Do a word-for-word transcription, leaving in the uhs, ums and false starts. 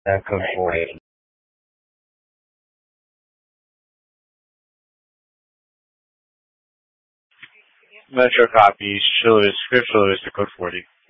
That code forty. Metro copies, Chiller, Script Chiller is the code forty.